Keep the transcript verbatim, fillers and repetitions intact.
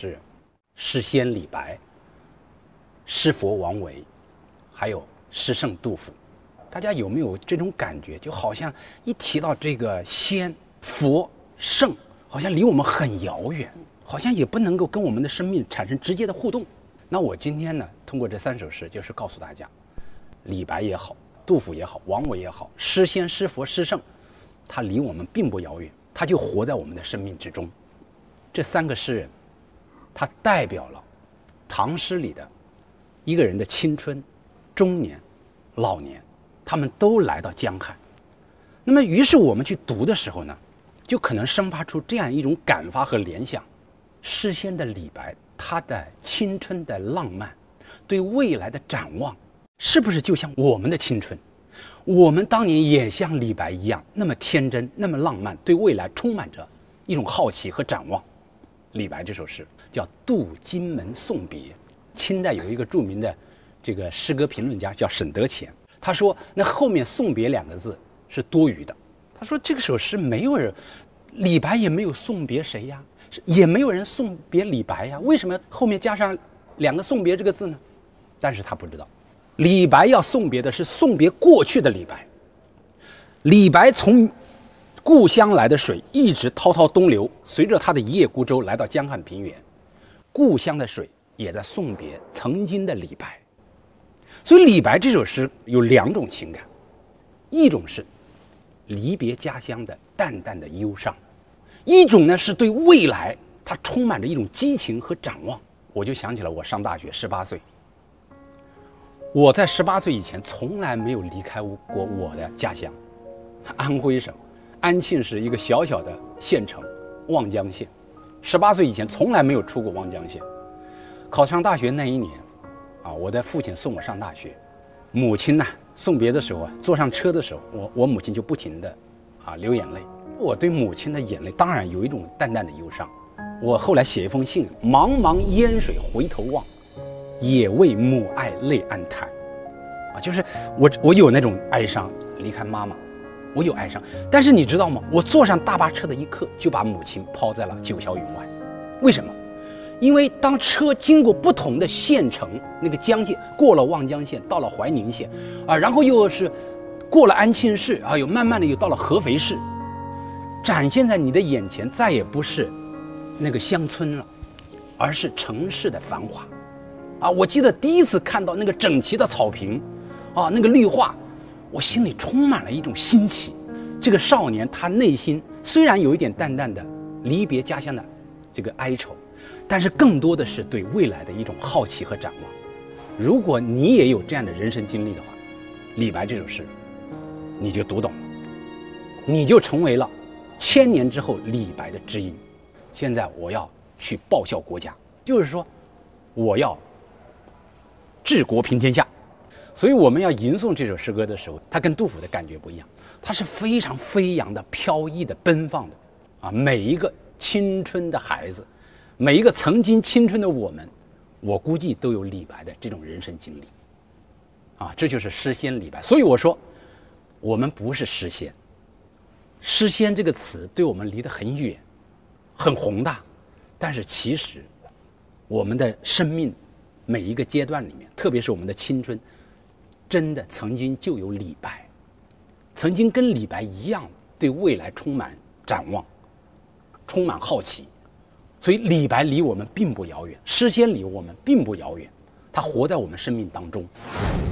诗人，诗仙李白，诗佛王维，还有诗圣杜甫。大家有没有这种感觉？就好像一提到这个仙、佛、圣，好像离我们很遥远，好像也不能够跟我们的生命产生直接的互动。那我今天呢，通过这三首诗，就是告诉大家，李白也好，杜甫也好，王维也好，诗仙、诗佛、诗圣，他离我们并不遥远，他就活在我们的生命之中。这三个诗人，他代表了唐诗里的一个人的青春、中年、老年，他们都来到江汉。那么于是我们去读的时候呢，就可能生发出这样一种感发和联想：诗仙的李白，他的青春的浪漫，对未来的展望，是不是就像我们的青春？我们当年也像李白一样，那么天真，那么浪漫，对未来充满着一种好奇和展望。李白这首诗叫《渡荆门送别》，清代有一个著名的这个诗歌评论家叫沈德潜，他说那后面送别两个字是多余的。他说这首诗没有人，李白也没有送别谁呀，也没有人送别李白呀，为什么后面加上两个送别这个字呢？但是他不知道，李白要送别的是送别过去的李白。李白从故乡来的水一直滔滔东流，随着他的一叶孤舟来到江汉平原，故乡的水也在送别曾经的李白。所以李白这首诗有两种情感，一种是离别家乡的淡淡的忧伤，一种呢是对未来他充满着一种激情和展望。我就想起了我上大学十八岁，我在十八岁以前从来没有离开过我的家乡，安徽省安庆市一个小小的县城望江县，十八岁以前从来没有出过望江县。考上大学那一年啊，我的父亲送我上大学，母亲呢送别的时候啊，坐上车的时候，我我母亲就不停的啊流眼泪。我对母亲的眼泪当然有一种淡淡的忧伤。我后来写一封信：茫茫烟水回头望，也为母爱泪暗叹。啊，就是我我有那种哀伤，离开妈妈，我有哀伤。但是你知道吗？我坐上大巴车的一刻，就把母亲抛在了九霄云外。为什么？因为当车经过不同的县城，那个疆界，过了望江县，到了怀宁县，啊，然后又是过了安庆市，啊，又慢慢的又到了合肥市，展现在你的眼前，再也不是那个乡村了，而是城市的繁华。啊，我记得第一次看到那个整齐的草坪，啊，那个绿化，我心里充满了一种新奇。这个少年他内心虽然有一点淡淡的离别家乡的这个哀愁，但是更多的是对未来的一种好奇和展望。如果你也有这样的人生经历的话，李白这首诗你就读懂了，你就成为了千年之后李白的知音。现在我要去报效国家，就是说我要治国平天下。所以我们要吟诵这首诗歌的时候，它跟杜甫的感觉不一样，它是非常飞扬的、飘逸的、奔放的啊！每一个青春的孩子，每一个曾经青春的我们，我估计都有李白的这种人生经历啊！这就是诗仙李白。所以我说我们不是诗仙，诗仙这个词对我们离得很远，很宏大，但是其实我们的生命每一个阶段里面，特别是我们的青春，真的曾经就有李白，曾经跟李白一样对未来充满展望，充满好奇。所以李白离我们并不遥远，诗仙离我们并不遥远，他活在我们生命当中。